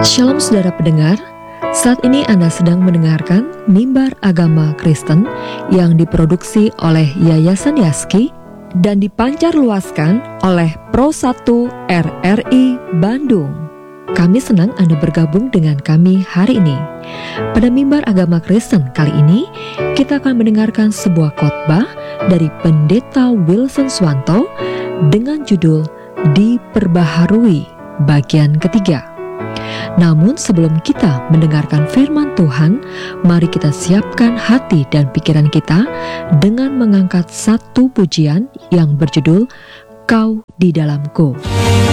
Shalom saudara pendengar, saat ini Anda sedang mendengarkan Mimbar Agama Kristen yang diproduksi oleh Yayasan Yaski dan dipancarluaskan oleh Pro1 RRI Bandung. Kami senang Anda bergabung dengan kami hari ini. Pada Mimbar Agama Kristen kali ini, kita akan mendengarkan sebuah khotbah dari Pendeta Wilson Swanto dengan judul Diperbaharui bagian ketiga. Namun sebelum kita mendengarkan firman Tuhan, mari kita siapkan hati dan pikiran kita dengan mengangkat satu pujian yang berjudul Kau di Dalamku.